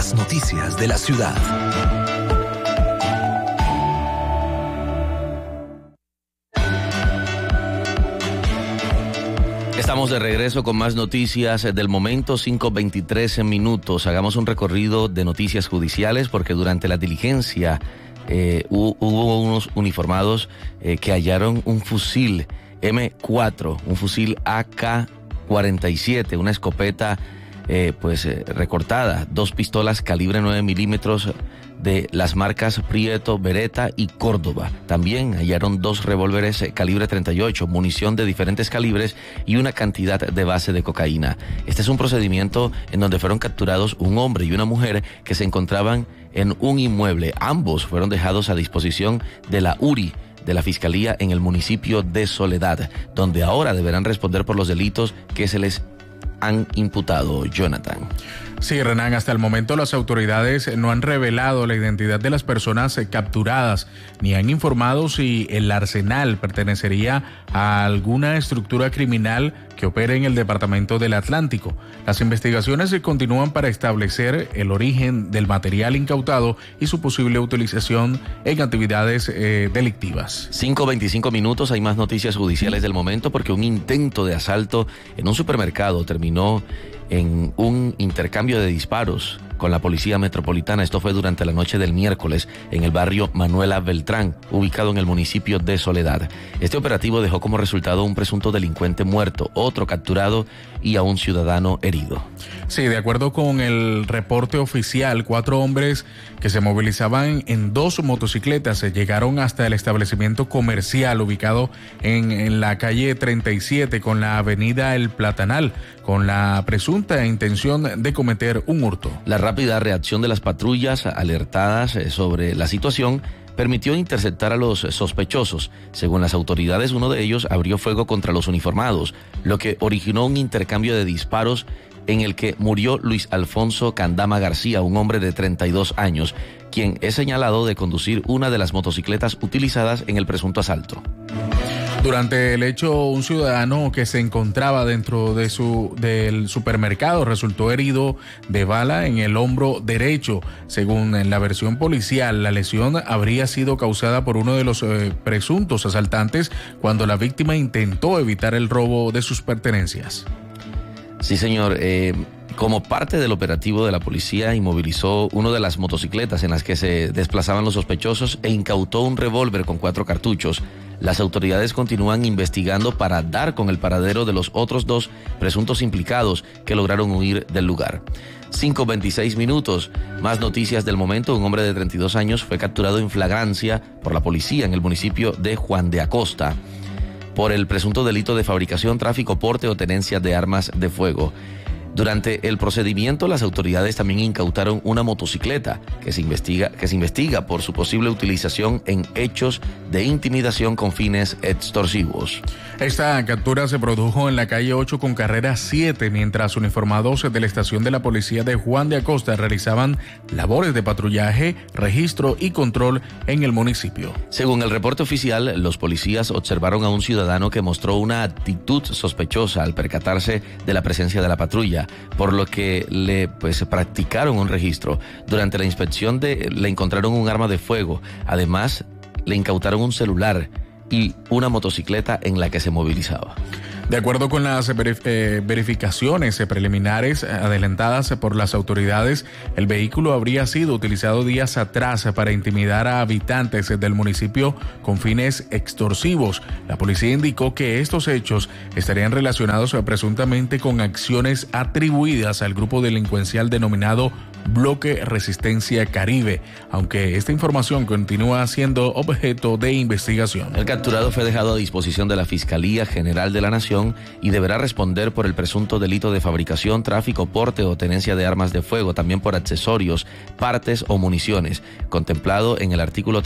las noticias de la ciudad. Estamos de regreso con más noticias del momento, 5:23 minutos. Hagamos un recorrido de noticias judiciales porque durante la diligencia hubo unos uniformados que hallaron un fusil M4, un fusil AK-47, una escopeta recortada, 2 pistolas calibre 9 milímetros de las marcas Prieto, Beretta y Córdoba. También hallaron 2 revólveres calibre 38, munición de diferentes calibres y una cantidad de base de cocaína. Este es un procedimiento en donde fueron capturados un hombre y una mujer que se encontraban en un inmueble. Ambos fueron dejados a disposición de la URI de la Fiscalía en el municipio de Soledad, donde ahora deberán responder por los delitos que se les han imputado. Jonathan. Sí, Renan, hasta el momento las autoridades no han revelado la identidad de las personas capturadas, ni han informado si el arsenal pertenecería a alguna estructura criminal que opere en el departamento del Atlántico. Las investigaciones se continúan para establecer el origen del material incautado y su posible utilización en actividades delictivas. 5:25 minutos, hay más noticias judiciales del momento porque un intento de asalto en un supermercado terminó en un intercambio de disparos con la Policía Metropolitana. Esto fue durante la noche del miércoles en el barrio Manuela Beltrán, ubicado en el municipio de Soledad. Este operativo dejó como resultado un presunto delincuente muerto, otro capturado y a un ciudadano herido. Sí, de acuerdo con el reporte oficial, 4 hombres que se movilizaban en 2 motocicletas llegaron hasta el establecimiento comercial ubicado en la calle 37 con la avenida El Platanal, con la presunta intención de cometer un hurto. La rápida reacción de las patrullas alertadas sobre la situación permitió interceptar a los sospechosos. Según las autoridades, uno de ellos abrió fuego contra los uniformados, lo que originó un intercambio de disparos en el que murió Luis Alfonso Candama García, un hombre de 32 años, quien es señalado de conducir una de las motocicletas utilizadas en el presunto asalto. Durante el hecho, un ciudadano que se encontraba dentro del supermercado resultó herido de bala en el hombro derecho. Según la versión policial, la lesión habría sido causada por uno de los presuntos asaltantes cuando la víctima intentó evitar el robo de sus pertenencias. Sí, señor. Como parte del operativo de la policía, inmovilizó una de las motocicletas en las que se desplazaban los sospechosos e incautó un revólver con 4 cartuchos. Las autoridades continúan investigando para dar con el paradero de los otros 2 presuntos implicados que lograron huir del lugar. 5:26 minutos. Más noticias del momento. Un hombre de 32 años fue capturado en flagrancia por la policía en el municipio de Juan de Acosta por el presunto delito de fabricación, tráfico, porte o tenencia de armas de fuego. Durante el procedimiento, las autoridades también incautaron una motocicleta que se investiga por su posible utilización en hechos de intimidación con fines extorsivos. Esta captura se produjo en la calle 8 con carrera 7, mientras uniformados de la estación de la policía de Juan de Acosta realizaban labores de patrullaje, registro y control en el municipio. Según el reporte oficial, los policías observaron a un ciudadano que mostró una actitud sospechosa al percatarse de la presencia de la patrulla, por lo que le practicaron un registro. Durante la inspección le encontraron un arma de fuego. Además, le incautaron un celular y una motocicleta en la que se movilizaba. De acuerdo con las verificaciones preliminares adelantadas por las autoridades, el vehículo habría sido utilizado días atrás para intimidar a habitantes del municipio con fines extorsivos. La policía indicó que estos hechos estarían relacionados presuntamente con acciones atribuidas al grupo delincuencial denominado Bloque Resistencia Caribe, aunque esta información continúa siendo objeto de investigación. El capturado fue dejado a disposición de la Fiscalía General de la Nación y deberá responder por el presunto delito de fabricación, tráfico, porte o tenencia de armas de fuego, también por accesorios, partes o municiones, contemplado en el artículo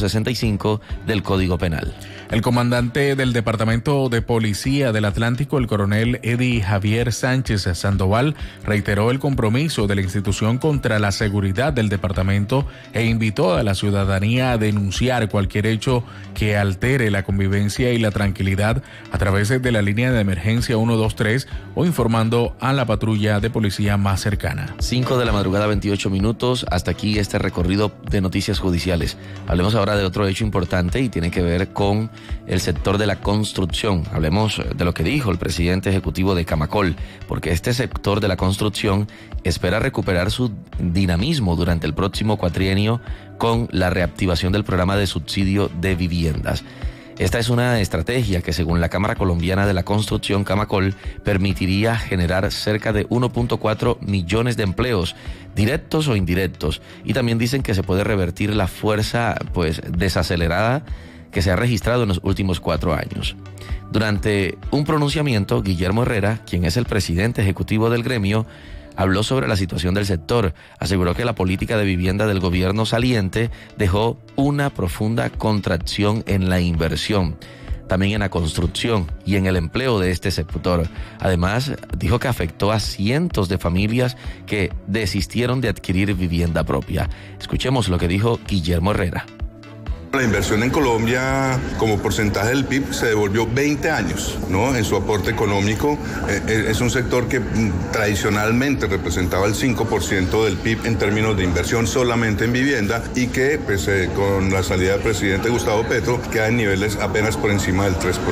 365 del Código Penal. El comandante del Departamento de Policía del Atlántico, el coronel Eddie Javier Sánchez Sandoval, reiteró el compromiso de la institución contra la seguridad del departamento e invitó a la ciudadanía a denunciar cualquier hecho que altere la convivencia y la tranquilidad a través de la línea línea de emergencia 123 o informando a la patrulla de policía más cercana. 5 de la madrugada, 28 minutos. Hasta aquí este recorrido de noticias judiciales. Hablemos ahora de otro hecho importante y tiene que ver con el sector de la construcción. Hablemos de lo que dijo el presidente ejecutivo de Camacol, porque este sector de la construcción espera recuperar su dinamismo durante el próximo cuatrienio con la reactivación del programa de subsidio de viviendas. Esta es una estrategia que, según la Cámara Colombiana de la Construcción, Camacol, permitiría generar cerca de 1.4 millones de empleos, directos o indirectos. Y también dicen que se puede revertir la fuerza desacelerada que se ha registrado en los últimos 4 años. Durante un pronunciamiento, Guillermo Herrera, quien es el presidente ejecutivo del gremio, habló sobre la situación del sector. Aseguró que la política de vivienda del gobierno saliente dejó una profunda contracción en la inversión, también en la construcción y en el empleo de este sector. Además, dijo que afectó a cientos de familias que desistieron de adquirir vivienda propia. Escuchemos lo que dijo Guillermo Herrera. La inversión en Colombia como porcentaje del PIB se devolvió 20 años, ¿no? En su aporte económico. Es un sector que tradicionalmente representaba el 5% del PIB en términos de inversión solamente en vivienda y que con la salida del presidente Gustavo Petro queda en niveles apenas por encima del 3%.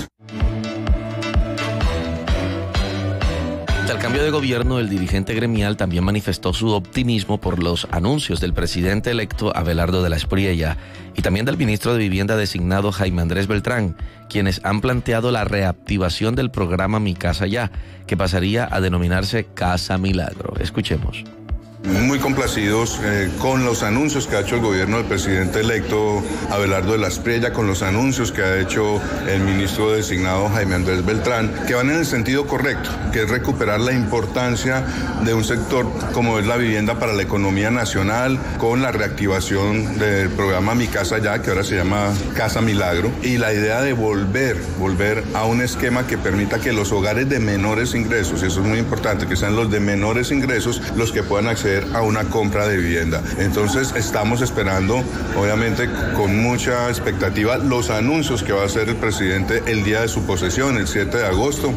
Al cambio de gobierno, el dirigente gremial también manifestó su optimismo por los anuncios del presidente electo Abelardo de la Espriella y también del ministro de Vivienda designado Jaime Andrés Beltrán, quienes han planteado la reactivación del programa Mi Casa Ya, que pasaría a denominarse Casa Milagro. Escuchemos. Muy complacidos con los anuncios que ha hecho el gobierno del presidente electo Abelardo de la Espriella, con los anuncios que ha hecho el ministro designado Jaime Andrés Beltrán, que van en el sentido correcto, que es recuperar la importancia de un sector como es la vivienda para la economía nacional, con la reactivación del programa Mi Casa Ya, que ahora se llama Casa Milagro, y la idea de volver a un esquema que permita que los hogares de menores ingresos, y eso es muy importante, que sean los de menores ingresos los que puedan acceder a una compra de vivienda. Entonces estamos esperando, obviamente con mucha expectativa, los anuncios que va a hacer el presidente el día de su posesión, el 7 de agosto.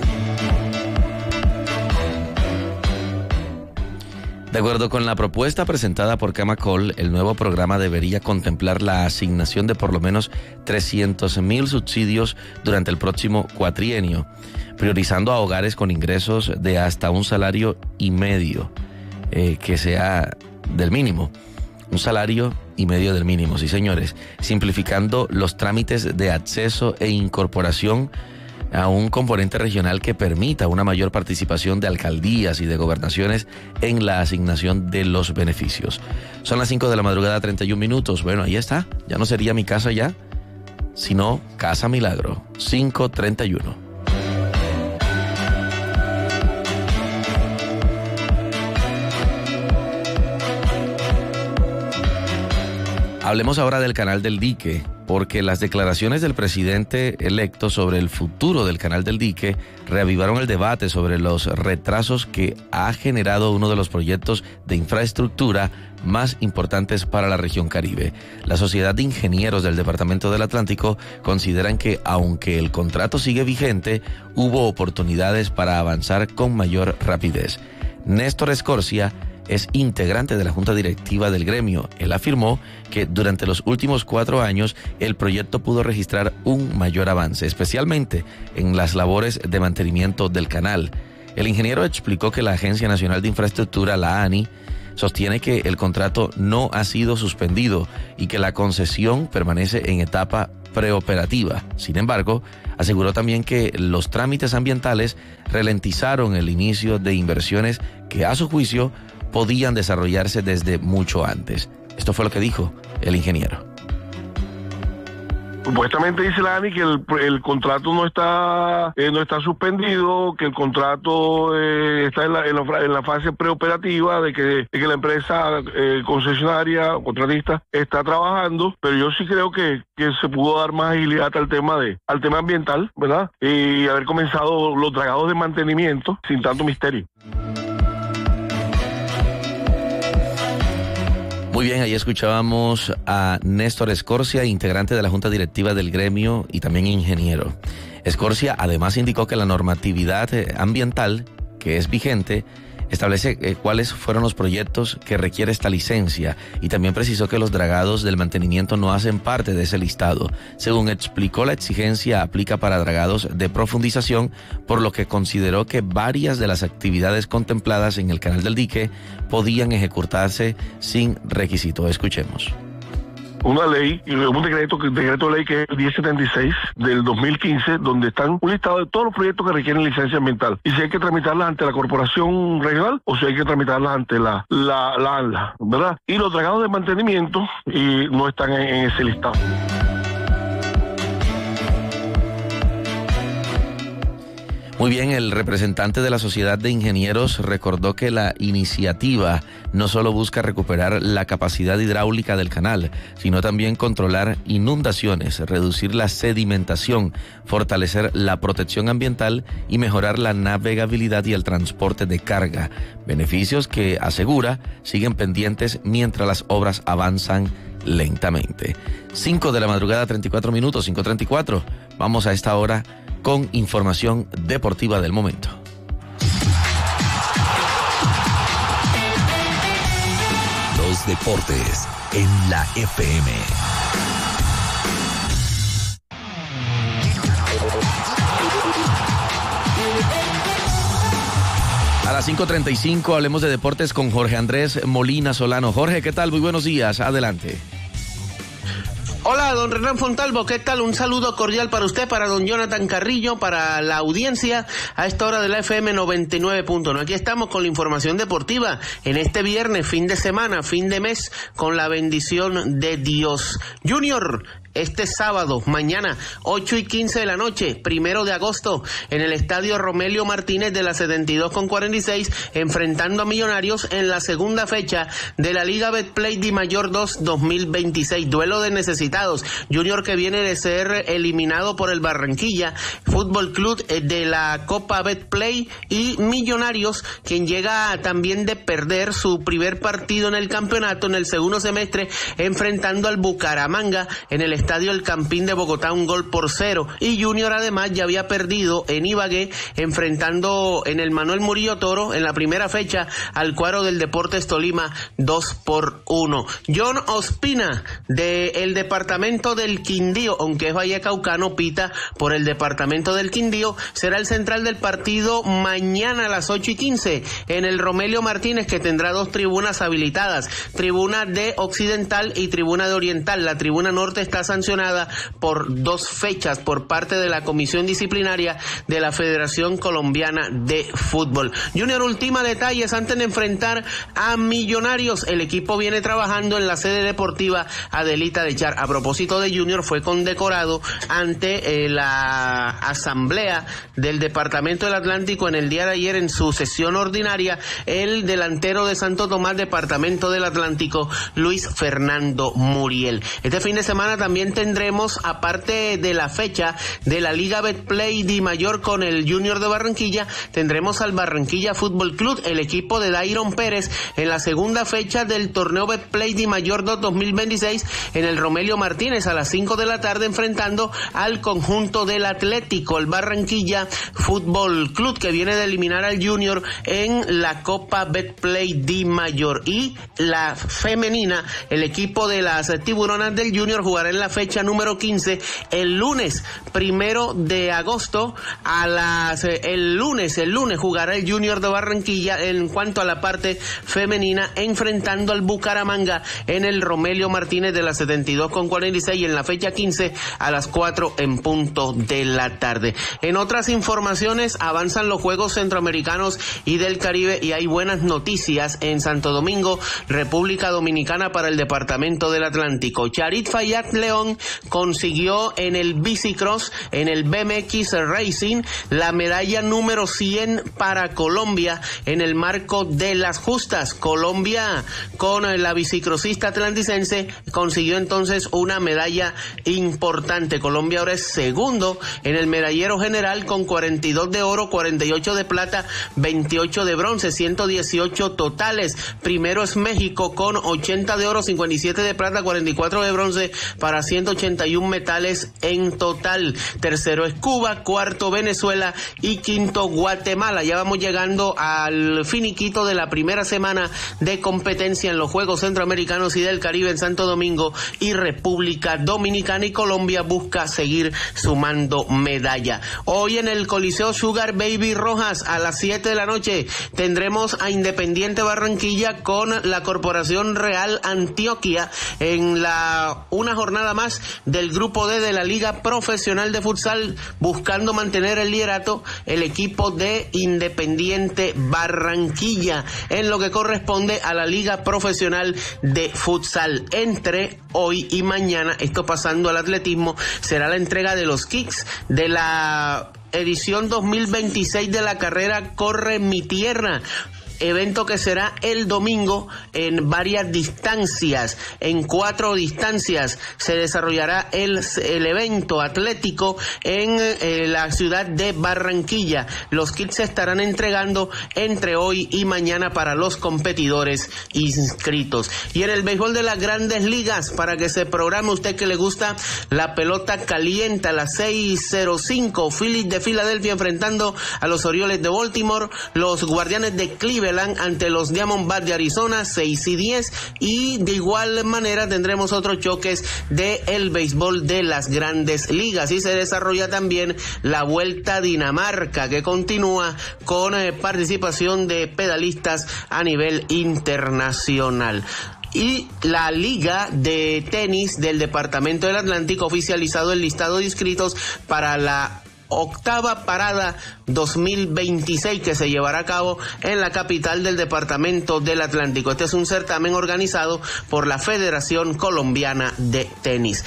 De acuerdo con la propuesta presentada por Camacol, el nuevo programa debería contemplar la asignación de por lo menos 300.000 subsidios durante el próximo cuatrienio, priorizando a hogares con ingresos de hasta un salario y medio. Que sea del mínimo, un salario y medio del mínimo, sí señores, simplificando los trámites de acceso e incorporación a un componente regional que permita una mayor participación de alcaldías y de gobernaciones en la asignación de los beneficios. Son las 5 de la madrugada, 31 minutos. Bueno, ahí está, ya no sería Mi Casa Ya, sino Casa Milagro, 5:31. Hablemos ahora del Canal del Dique, porque las declaraciones del presidente electo sobre el futuro del Canal del Dique reavivaron el debate sobre los retrasos que ha generado uno de los proyectos de infraestructura más importantes para la región Caribe. La Sociedad de Ingenieros del Departamento del Atlántico consideran que, aunque el contrato sigue vigente, hubo oportunidades para avanzar con mayor rapidez. Néstor Escorcia es integrante de la Junta Directiva del gremio. Él afirmó que durante los últimos 4 años el proyecto pudo registrar un mayor avance, especialmente en las labores de mantenimiento del canal. El ingeniero explicó que la Agencia Nacional de Infraestructura, la ANI, sostiene que el contrato no ha sido suspendido y que la concesión permanece en etapa preoperativa. Sin embargo, aseguró también que los trámites ambientales ralentizaron el inicio de inversiones que, a su juicio, podían desarrollarse desde mucho antes. Esto fue lo que dijo el ingeniero. Supuestamente dice la ANI que el contrato no está suspendido, que el contrato está en la fase preoperativa, de que la empresa concesionaria o contratista está trabajando, pero yo sí creo que se pudo dar más agilidad al tema ambiental, ¿verdad? Y haber comenzado los dragados de mantenimiento sin tanto misterio. Muy bien, ahí escuchábamos a Néstor Escorcia, integrante de la Junta Directiva del gremio y también ingeniero. Scorsia además indicó que la normatividad ambiental que es vigente establece cuáles fueron los proyectos que requiere esta licencia y también precisó que los dragados del mantenimiento no hacen parte de ese listado. Según explicó, la exigencia aplica para dragados de profundización, por lo que consideró que varias de las actividades contempladas en el canal del dique podían ejecutarse sin requisito. Escuchemos. Una ley, un decreto de ley que es el 1076 del 2015, donde están un listado de todos los proyectos que requieren licencia ambiental. Y si hay que tramitarlas ante la corporación regional o si hay que tramitarlas ante la ANLA, ¿verdad? Y los dragados de mantenimiento no están en ese listado. Muy bien, el representante de la Sociedad de Ingenieros recordó que la iniciativa no solo busca recuperar la capacidad hidráulica del canal, sino también controlar inundaciones, reducir la sedimentación, fortalecer la protección ambiental y mejorar la navegabilidad y el transporte de carga. Beneficios que, asegura, siguen pendientes mientras las obras avanzan lentamente. 5 de la madrugada, 34 minutos, 5:34. Vamos a esta hora con información deportiva del momento. Los deportes en la FM. A las 5:35 hablemos de deportes con Jorge Andrés Molina Solano. Jorge, ¿qué tal? Muy buenos días. Adelante. Hola, don Renan Fontalvo, ¿qué tal? Un saludo cordial para usted, para don Jonathan Carrillo, para la audiencia a esta hora de la FM 99.1. Aquí estamos con la información deportiva en este viernes, fin de semana, fin de mes, con la bendición de Dios. Junior, este sábado, mañana, 8:15 de la noche, 1 de agosto, en el estadio Romelio Martínez de la 72/46, enfrentando a Millonarios en la segunda fecha de la Liga Betplay Di Mayor 2 2026. Duelo de necesitados. Junior, que viene de ser eliminado por el Barranquilla Fútbol Club de la Copa Betplay, y Millonarios, quien llega también de perder su primer partido en el campeonato en el segundo semestre, enfrentando al Bucaramanga en el estadio El Campín de Bogotá, 1-0. Y Junior además ya había perdido en Ibagué, enfrentando en el Manuel Murillo Toro en la primera fecha al cuadro del Deportes Tolima 2-1. John Ospina, del departamento del Quindío, aunque es vallecaucano, pita por el departamento del Quindío, será el central del partido mañana a las 8:15 en el Romelio Martínez, que tendrá 2 tribunas habilitadas, tribuna de Occidental y tribuna de Oriental. La tribuna norte está sancionada por 2 fechas por parte de la Comisión Disciplinaria de la Federación Colombiana de Fútbol. Junior ultima detalles antes de enfrentar a Millonarios. El equipo viene trabajando en la sede deportiva Adelita de Char. A propósito de Junior, fue condecorado ante la asamblea del Departamento del Atlántico en el día de ayer en su sesión ordinaria el delantero de Santo Tomás, Departamento del Atlántico, Luis Fernando Muriel. Este fin de semana también tendremos, aparte de la fecha de la Liga Betplay Di Mayor con el Junior de Barranquilla, tendremos al Barranquilla Fútbol Club, el equipo de Dairon Pérez, en la segunda fecha del torneo Betplay Di Mayor 2 2026 en el Romelio Martínez a las 5 de la tarde, enfrentando al conjunto del Atlético, el Barranquilla Fútbol Club, que viene de eliminar al Junior en la Copa Betplay Di Mayor. Y la femenina, el equipo de las Tiburonas del Junior, jugará en la fecha número 15 el lunes 1 de agosto el lunes jugará el Junior de Barranquilla en cuanto a la parte femenina, enfrentando al Bucaramanga en el Romelio Martínez de la 72/46 en la fecha 15 a las 4 en punto de la tarde. En otras informaciones, avanzan los Juegos Centroamericanos y del Caribe y hay buenas noticias en Santo Domingo, República Dominicana, para el Departamento del Atlántico. Charit Fayad León consiguió en el bicicross, en el BMX Racing, la medalla número 100 para Colombia en el marco de las justas. Colombia, con la bicicrossista atlanticense, consiguió entonces una medalla importante. Colombia ahora es segundo en el medallero general con 42 de oro, 48 de plata, 28 de bronce, 118 totales. Primero es México con 80 de oro, 57 de plata, 44 de bronce, para 181 metales en total. Tercero es Cuba, cuarto Venezuela y quinto Guatemala. Ya vamos llegando al finiquito de la primera semana de competencia en los Juegos Centroamericanos y del Caribe en Santo Domingo y República Dominicana, y Colombia busca seguir sumando medalla. Hoy en el Coliseo Sugar Baby Rojas a las 7 de la noche tendremos a Independiente Barranquilla con la Corporación Real Antioquia en una jornada más del Grupo D de la Liga Profesional de Futsal, buscando mantener el liderato el equipo de Independiente Barranquilla en lo que corresponde a la Liga Profesional de Futsal. Entre hoy y mañana, esto pasando al atletismo, será la entrega de los kits de la edición 2026 de la carrera Corre Mi Tierra, evento que será el domingo en varias distancias. En 4 distancias se desarrollará el evento atlético en la ciudad de Barranquilla. Los kits se estarán entregando entre hoy y mañana para los competidores inscritos. Y en el béisbol de las Grandes Ligas, para que se programe usted que le gusta la pelota caliente, a las 6:05 Phillies de Filadelfia enfrentando a los Orioles de Baltimore, los Guardianes de Cleveland ante los Diamondbacks de Arizona, 6:10, y de igual manera tendremos otros choques del béisbol de las Grandes Ligas, y se desarrolla también la Vuelta a Dinamarca, que continúa con participación de pedalistas a nivel internacional. Y la Liga de Tenis del Departamento del Atlántico ha oficializado el listado de inscritos para la octava parada 2026 que se llevará a cabo en la capital del Departamento del Atlántico. Este es un certamen organizado por la Federación Colombiana de Tenis.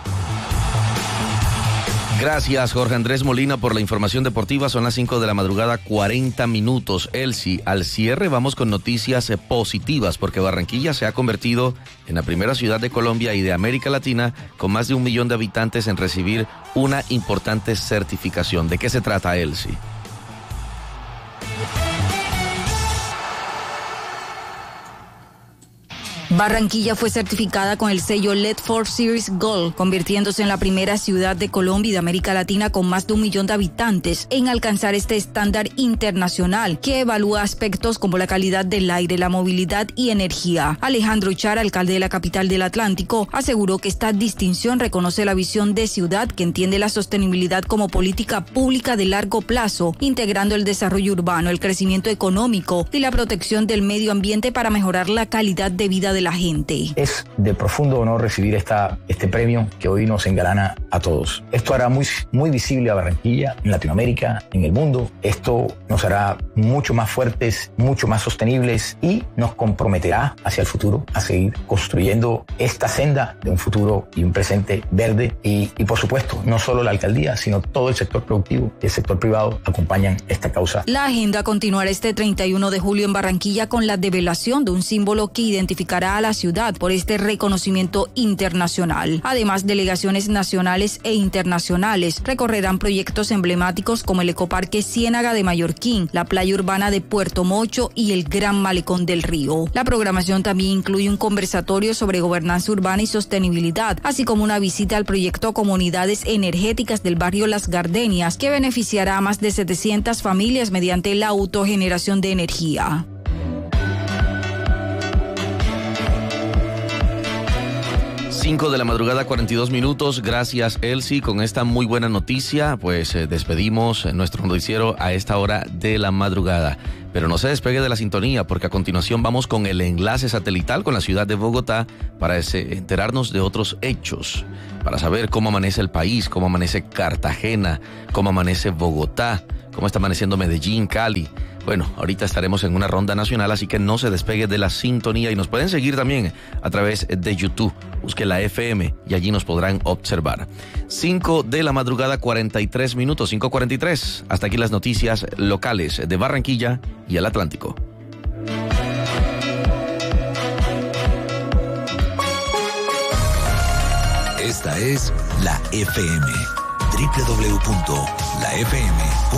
Gracias, Jorge Andrés Molina, por la información deportiva. Son las 5 de la madrugada, 40 minutos. Elsie, al cierre vamos con noticias positivas, porque Barranquilla se ha convertido en la primera ciudad de Colombia y de América Latina con más de 1 millón de habitantes en recibir una importante certificación. ¿De qué se trata, Elsie? Barranquilla fue certificada con el sello LED for Series Gold, convirtiéndose en la primera ciudad de Colombia y de América Latina con más de 1 millón de habitantes en alcanzar este estándar internacional que evalúa aspectos como la calidad del aire, la movilidad y energía. Alejandro Char, alcalde de la capital del Atlántico, aseguró que esta distinción reconoce la visión de ciudad que entiende la sostenibilidad como política pública de largo plazo, integrando el desarrollo urbano, el crecimiento económico y la protección del medio ambiente para mejorar la calidad de vida de la gente. Es de profundo honor recibir este premio que hoy nos engalana a todos. Esto hará muy visible a Barranquilla en Latinoamérica, en el mundo. Esto nos hará mucho más fuertes, mucho más sostenibles, y nos comprometerá hacia el futuro a seguir construyendo esta senda de un futuro y un presente verde. Y por supuesto, no solo la alcaldía, sino todo el sector productivo y el sector privado acompañan esta causa. La agenda continuará este 31 de julio en Barranquilla con la develación de un símbolo que identificará a la ciudad por este reconocimiento internacional. Además, delegaciones nacionales e internacionales recorrerán proyectos emblemáticos como el Ecoparque Ciénaga de Mallorquín, la playa urbana de Puerto Mocho y el Gran Malecón del Río. La programación también incluye un conversatorio sobre gobernanza urbana y sostenibilidad, así como una visita al proyecto Comunidades Energéticas del barrio Las Gardenias, que beneficiará a más de 700 familias mediante la autogeneración de energía. 5 de la madrugada, 42 minutos. Gracias, Elsie. Con esta muy buena noticia, pues despedimos nuestro noticiero a esta hora de la madrugada. Pero no se despegue de la sintonía, porque a continuación vamos con el enlace satelital con la ciudad de Bogotá para enterarnos de otros hechos, para saber cómo amanece el país, cómo amanece Cartagena, cómo amanece Bogotá, cómo está amaneciendo Medellín, Cali. Bueno, ahorita estaremos en una ronda nacional, así que no se despegue de la sintonía, y nos pueden seguir también a través de YouTube. Busque la FM y allí nos podrán observar. 5 de la madrugada, 43 minutos, 5:43. Hasta aquí las noticias locales de Barranquilla y el Atlántico. Esta es la FM. www.lafm.com